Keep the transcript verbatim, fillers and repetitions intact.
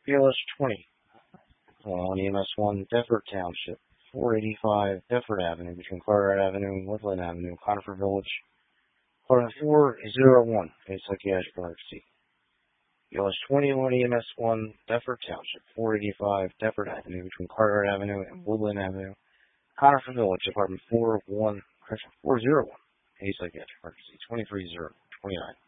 B L S twenty on E M S one, Deptford Township, four eighty-five Deptford Avenue, between Carteret Avenue and Woodland Avenue, Conifer Village, Department four oh one, a psychiatric emergency. B L S twenty on E M S one, Deptford Township, four eighty-five Deptford Avenue, between Carteret Avenue and Woodland Avenue, Conifer Village, Department four oh one, correction, four oh one, a psychiatric emergency, twenty-three oh twenty-nine.